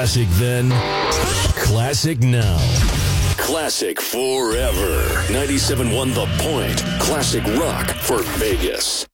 Classic then, classic now. Classic forever. 97.1 The Point. Classic rock for Vegas.